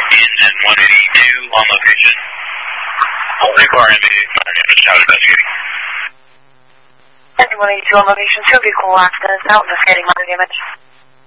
and 182 on location. Only car damage, out investigating. 182 on location, 2 vehicle accidents, out investigating minor damage.